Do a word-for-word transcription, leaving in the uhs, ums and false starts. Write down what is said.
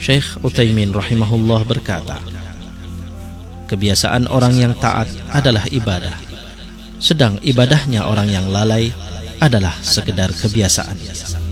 Syekh Utsaimin rahimahullah berkata, kebiasaan orang yang taat adalah ibadah, sedang ibadahnya orang yang lalai adalah sekedar kebiasaan.